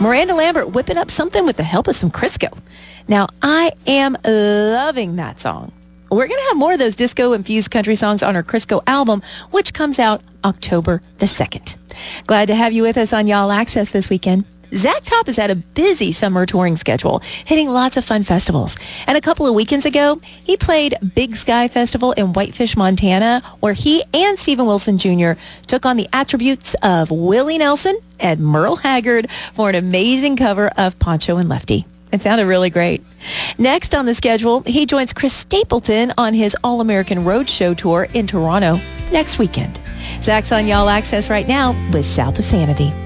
Miranda Lambert whipping up something with the help of some Crisco. Now, I am loving that song. We're going to have more of those disco-infused country songs on our Crisco album, which comes out October the 2nd. Glad to have you with us on Y'all Access this weekend. Zach Top has had a busy summer touring schedule, hitting lots of fun festivals. And a couple of weekends ago, he played Big Sky Festival in Whitefish, Montana, where he and Steven Wilson Jr. took on the attributes of Willie Nelson and Merle Haggard for an amazing cover of Poncho and Lefty. It sounded really great. Next on the schedule, he joins Chris Stapleton on his All-American Roadshow tour in Toronto next weekend. Zach's on Y'all Access right now with South of Sanity.